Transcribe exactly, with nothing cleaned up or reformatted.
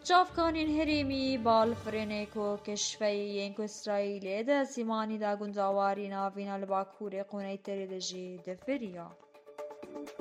چافکانین هەرێمی باڵفرێنێک و کشفەی یەنگ ئیسرائیلێ دە سیمانی دا گونجاواری ناڤینا لە باکوورێ قونەی تەرێ دەژی دەفریە.